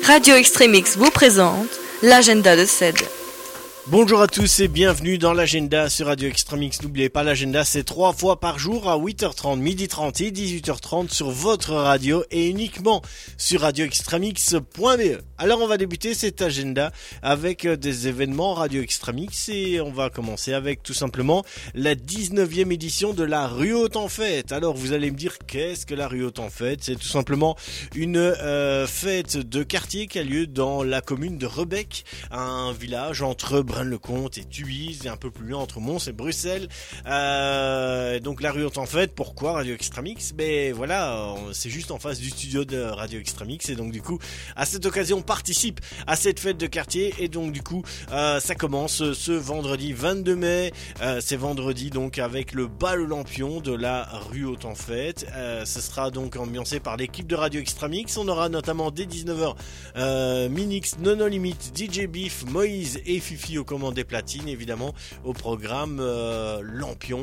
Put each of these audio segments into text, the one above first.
Radio Extremix vous présente l'agenda de CED. Bonjour à tous et bienvenue dans l'agenda sur Radio Extremix. N'oubliez pas, l'agenda c'est 3 fois par jour à 8h30, 12h30 et 18h30 sur votre radio et uniquement sur radioextremix.be. Alors on va débuter cet agenda avec des événements Radio Extremix et on va commencer avec tout simplement la 19e édition de la Rue Haute en Fête. Alors vous allez me dire, qu'est-ce que la Rue Haute en Fête? C'est tout simplement une fête de quartier qui a lieu dans la commune de Rebec, un village entre Braine-le-Comte et Thuise, et un peu plus loin entre Mons et Bruxelles. Donc la Rue Haute en Fête, pourquoi Radio Extremix? Ben voilà, c'est juste en face du studio de Radio Extremix, et donc du coup, à cette occasion, on participe à cette fête de quartier, et donc du coup, ça commence ce vendredi 22 mai, c'est vendredi donc avec le bal aux lampions de la Rue Haute en Fête. Ce sera donc ambiancé par l'équipe de Radio Extremix. On aura notamment dès 19h Minix, Nono Limite, DJ Beef, Moïse et Fifi aux commandes des platines, évidemment au programme lampion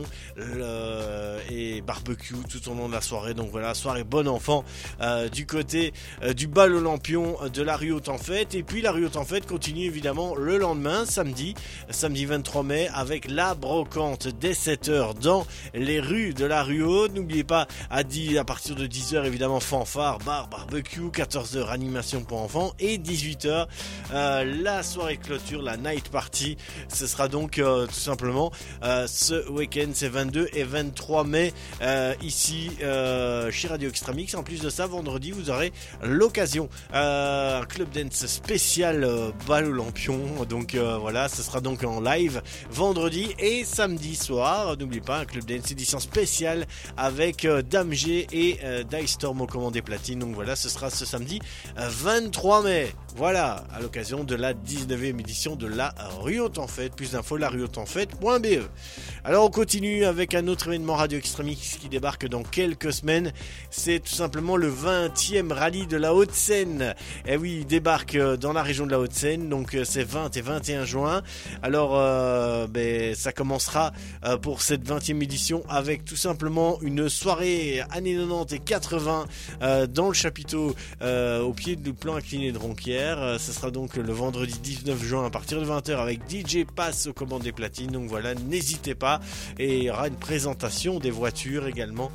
et barbecue tout au long de la soirée. Donc voilà, soirée bon enfant du côté du bal aux lampions de la Rue Haute en Fête. Et puis la Rue Haute en Fête continue évidemment le lendemain, samedi 23 mai, avec la brocante dès 7h dans les rues de la Rue Haute. N'oubliez pas, à partir de 10h évidemment fanfare, bar, barbecue, 14h animation pour enfants et 18h la soirée clôture, la night party. Ce sera donc tout simplement ce week-end, c'est 22 et 23 mai ici chez Radio Extremix. En plus de ça, vendredi vous aurez l'occasion un club dance spécial bal aux lampions. Donc voilà, ce sera donc en live vendredi et samedi soir. N'oubliez pas, un club dance édition spéciale avec Dame G et Dice Storm aux commandes des platines. Donc voilà, ce sera ce samedi 23 mai. Voilà, à l'occasion de la 19e édition de la Rue Haute en Fête. Plus d'infos, laruehautesenfête.be. Alors on continue avec un autre événement Radio Extremix qui débarque dans quelques semaines. C'est tout simplement le 20e rallye de la Haute-Seine. Et oui, il débarque dans la région de la Haute-Seine, donc c'est 20 et 21 juin. Alors ça commencera pour cette 20e édition avec tout simplement une soirée années 90 et 80 dans le chapiteau au pied du plan incliné de Ronquière. Ce sera donc le vendredi 19 juin à partir de 20h avec DJ Pass aux commandes des platines. Donc voilà, n'hésitez pas. Et il y aura une présentation des voitures également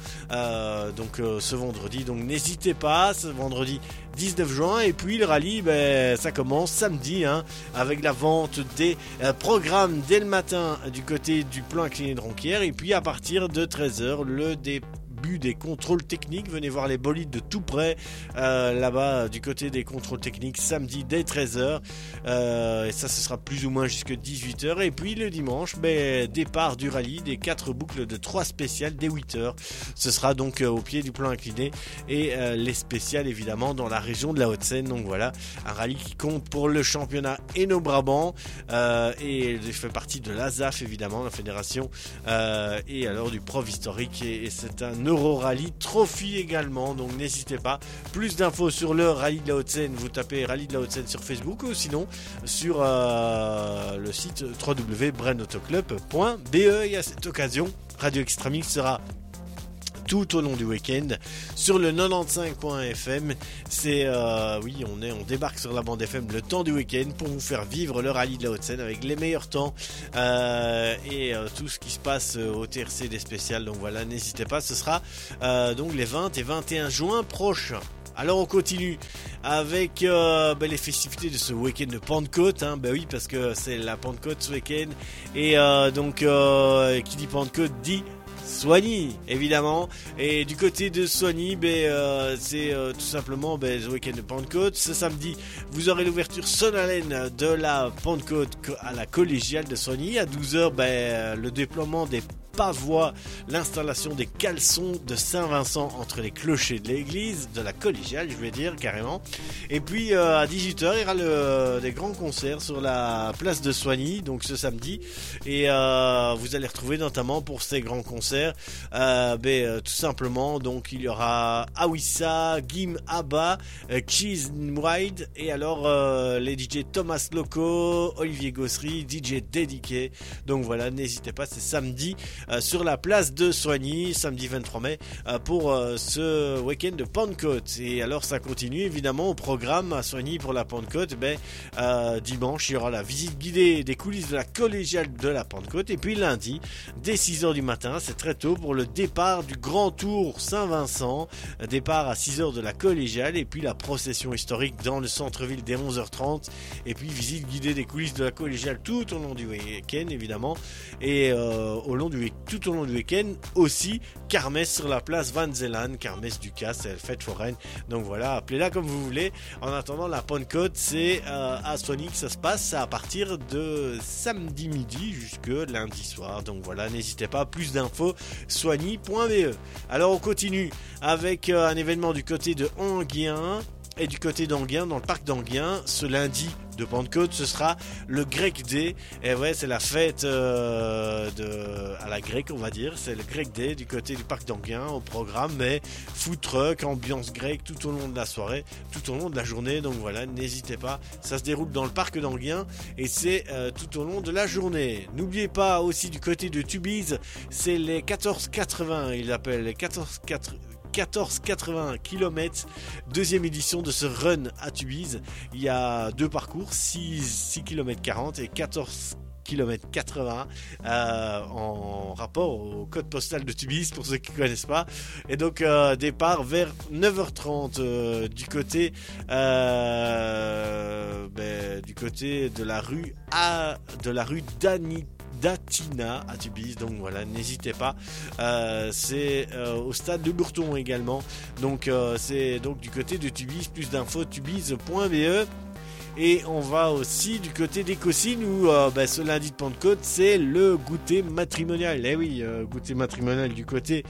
ce vendredi. Donc n'hésitez pas, ce vendredi 19 juin. Et puis le rallye, ça commence samedi avec la vente des programmes dès le matin du côté du plan incliné de Ronquière. Et puis à partir de 13h, le début des contrôles techniques. Venez voir les bolides de tout près là-bas du côté des contrôles techniques samedi dès 13h et ça ce sera plus ou moins jusqu'à 18h. Et puis le dimanche, départ du rallye des 4 boucles de 3 spéciales dès 8h. Ce sera donc au pied du plan incliné et les spéciales évidemment dans la région de la Haute-Seine. Donc voilà, un rallye qui compte pour le championnat Hainaut-Brabant et il fait partie de l'ASAF évidemment, la fédération et alors du Prof historique et c'est un Euro-Rallye Trophy également, donc n'hésitez pas. Plus d'infos sur le Rallye de la Haute-Seine, vous tapez Rallye de la Haute-Seine sur Facebook ou sinon sur le site www.brainautoclub.be. Et à cette occasion, Radio Extremix sera tout au long du week-end sur le 95.fm. C'est on débarque sur la bande FM le temps du week-end pour vous faire vivre le rallye de la Haute-Seine avec les meilleurs temps et tout ce qui se passe au TRC des spéciales. Donc voilà, n'hésitez pas, ce sera donc les 20 et 21 juin prochains. Alors on continue avec les festivités de ce week-end de Pentecôte, oui, parce que c'est la Pentecôte ce week-end et qui dit Pentecôte dit Soigny évidemment. Et du côté de Soigny, c'est tout simplement ce week-end de Pentecôte. Ce samedi, vous aurez l'ouverture solennelle de la Pentecôte à la collégiale de Soigny. À 12h, le déploiement des pavois, l'installation des caleçons de Saint-Vincent entre les clochers de l'église, de la collégiale, je vais dire carrément. Et puis à 18h, il y aura des grands concerts sur la place de Soigny, donc ce samedi. Et vous allez retrouver notamment pour ces grands concerts, tout simplement, donc il y aura Awissa, Gim Abba, Cheese Wide, et alors les DJ Thomas Loco, Olivier Gossery, DJ Dédiqué. Donc voilà, n'hésitez pas, c'est samedi sur la place de Soigny, samedi 23 mai, pour ce week-end de Pentecôte. Et alors ça continue évidemment au programme à Soigny pour la Pentecôte. Dimanche, il y aura la visite guidée des coulisses de la collégiale de la Pentecôte. Et puis lundi, dès 6h du matin, c'est très tôt pour le départ du Grand Tour Saint-Vincent. Départ à 6h de la collégiale et puis la procession historique dans le centre-ville dès 11h30. Et puis visite guidée des coulisses de la collégiale tout au long du week-end évidemment. Et tout au long du week-end aussi, kermesse sur la place Van Zeeland, kermesse du Cas, c'est la fête foraine. Donc voilà, appelez-la comme vous voulez. En attendant, la Pentecôte, c'est à Soigny que ça se passe à partir de samedi midi jusque lundi soir. Donc voilà, n'hésitez pas, plus d'infos, soigny.be. Alors on continue avec un événement du côté de Enghien. Et du côté d'Enghien, dans le parc d'Enghien, ce lundi de Pentecôte, ce sera le Grec Day. Et ouais, c'est la fête à la grecque, on va dire. C'est le Grec Day du côté du parc d'Enghien au programme. Mais food truck, ambiance grecque tout au long de la soirée, tout au long de la journée. Donc voilà, n'hésitez pas. Ça se déroule dans le parc d'Enghien et c'est tout au long de la journée. N'oubliez pas aussi du côté de Tubize, c'est les 1480. Ils appellent les 1480 km, deuxième édition de ce run à Tubize. Il y a deux parcours, 6 km 40 et 14 km 80 en rapport au code postal de Tubize pour ceux qui ne connaissent pas. Et donc départ vers 9h30 du côté de la rue Datina à Tubize. Donc voilà, n'hésitez pas. C'est au stade de Bourton également. Donc c'est donc du côté de Tubize. Plus d'infos tubize.be. Et on va aussi du côté des Cossines où ce lundi de Pentecôte c'est le goûter matrimonial. Eh oui, goûter matrimonial du côté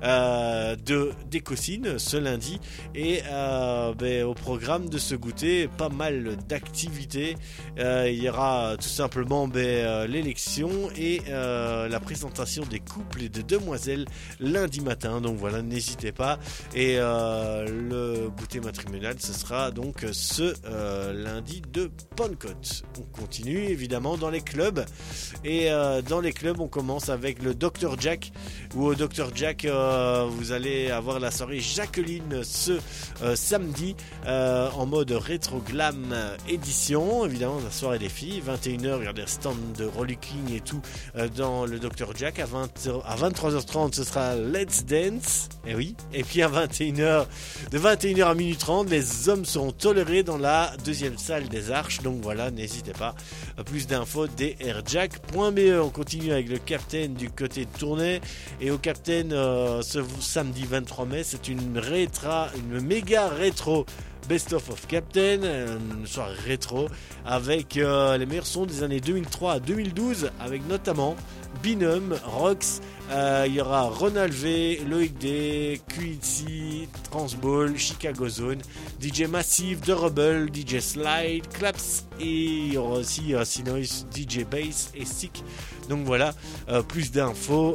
des Cossines ce lundi. Et au programme de ce goûter, pas mal d'activités. Il y aura tout simplement l'élection et la présentation des couples et des demoiselles lundi matin. Donc voilà, n'hésitez pas. Et le goûter matrimonial, ce sera donc ce lundi de Pentecôte. On continue évidemment dans les clubs et dans les clubs on commence avec le Dr Jack où au Dr Jack vous allez avoir la soirée Jacqueline ce samedi en mode rétro glam édition, évidemment la soirée des filles, 21h, regardez le stand de rollicking et tout dans le Dr Jack. À 23h30 ce sera Let's Dance, et oui, et puis à 21h, de 21h à minuit 30 les hommes seront tolérés dans la deuxième salle des Arches. Donc voilà, n'hésitez pas. Plus d'infos drjack.be. On continue avec le Captain du côté de Tournai. Et au Captain ce samedi 23 mai, c'est une méga rétro Best of Captain, une soirée rétro avec les meilleurs sons des années 2003 à 2012 avec notamment Binum, Rox, il y aura Ronald V, Loïc D, QIC, Transball, Chicago Zone, DJ Massive, The Rebel, DJ Slide, Claps et il y aura aussi Sinois, DJ Bass et Sick. Donc voilà, plus d'infos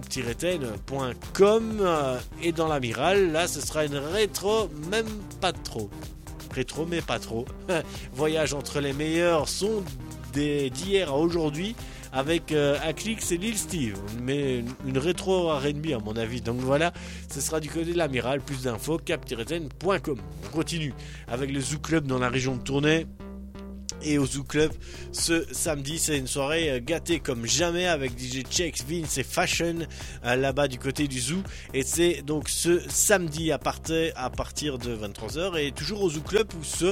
cap-ten.com et dans l'amiral, là ce sera une rétro, même pas trop. Rétro mais pas trop. Voyage entre les meilleurs sons d'hier à aujourd'hui avec Aclix et Lil Steve, mais une rétro R&B à mon avis. Donc voilà, ce sera du côté de l'amiral. Plus d'infos cap-ten.com. On continue avec le Zoo Club dans la région de Tournai. Et au Zoo Club ce samedi, c'est une soirée gâtée comme jamais avec DJ Chex, Vince et Fashion là-bas du côté du Zoo. Et c'est donc ce samedi à partir de 23h et toujours au Zoo Club où ce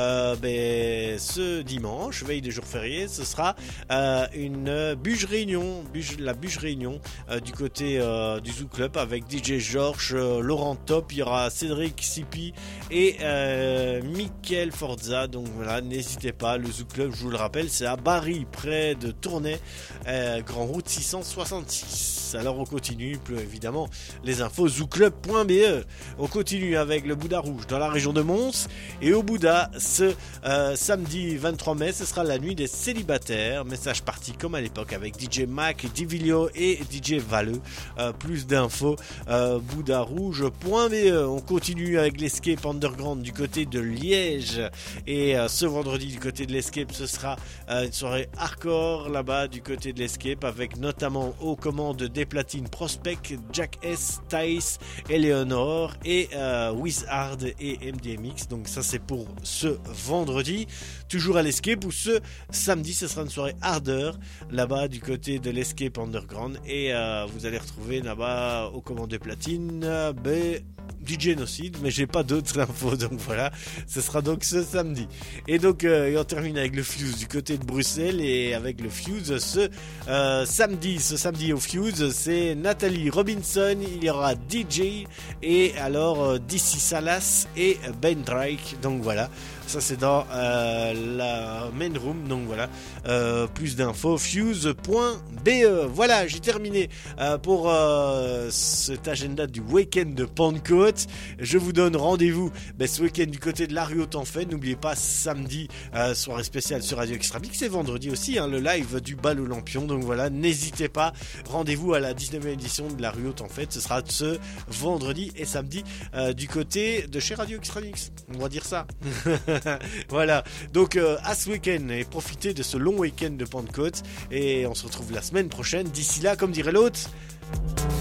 dimanche, veille des jours fériés, ce sera une bûche réunion, la bûche réunion du côté du Zoo Club avec DJ Georges, Laurent Top, il y aura Cédric Sipi et Mickaël Forza. Donc voilà, n'hésitez pas. Le Zoo Club, je vous le rappelle, c'est à Bari, près de Tournai, Grand Route 666. Alors on continue, évidemment, les infos zooclub.be. On continue avec le Bouddha Rouge dans la région de Mons. Et au Bouddha, ce samedi 23 mai, ce sera la nuit des célibataires. Message parti comme à l'époque avec DJ Mac, Divilio et DJ Valeux. Plus d'infos, bouddharouge.be. On continue avec l'escape underground du côté de Liège. Et ce vendredi du côté côté de l'Escape, ce sera une soirée hardcore là-bas du côté de l'Escape, avec notamment aux commandes des platines Prospect, Jack S, Thais, Eleanor et Wizard et MDMX. Donc ça c'est pour ce vendredi, toujours à l'Escape, ou ce samedi ce sera une soirée harder là-bas du côté de l'Escape Underground, et vous allez retrouver là-bas aux commandes des platines du génocide, mais j'ai pas d'autres infos, donc voilà, ce sera donc ce samedi. Et donc on termine avec le Fuse du côté de Bruxelles, et avec le Fuse ce samedi au Fuse, c'est Nathalie Robinson, il y aura DJ, et alors DC Salas et Ben Drake, donc voilà. Ça c'est dans la main room, donc voilà, plus d'infos fuse.be. Voilà, j'ai terminé pour cet agenda du week-end de Pentecôte. Je vous donne rendez-vous ce week-end du côté de la rue Haute-en-Fait. N'oubliez pas, samedi, soirée spéciale sur Radio Extra Mix, et vendredi aussi, le live du bal aux lampions, donc voilà, n'hésitez pas, rendez-vous à la 19e édition de la rue Haute-en-Fait, ce sera ce vendredi et samedi du côté de chez Radio Extra Mix, on va dire ça. Voilà, donc à ce week-end, et profitez de ce long week-end de Pentecôte, et on se retrouve la semaine prochaine. D'ici là, comme dirait l'autre,